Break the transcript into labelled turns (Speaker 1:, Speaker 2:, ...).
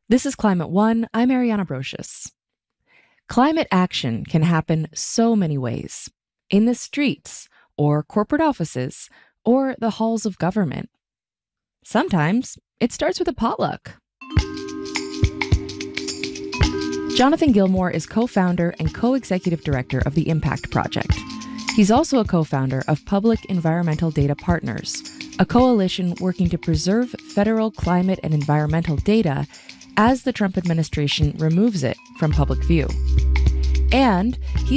Speaker 1: This is Climate One. I'm Ariana Brocious. Climate action can happen so many ways: in the streets, or corporate offices, or the halls of government. Sometimes it starts with a potluck. Jonathan Gilmore is co-founder and co-executive director of the Impact Project. He's also a co-founder of Public Environmental Data Partners, a coalition working to preserve federal climate and environmental data as the Trump administration removes it from public view. And he's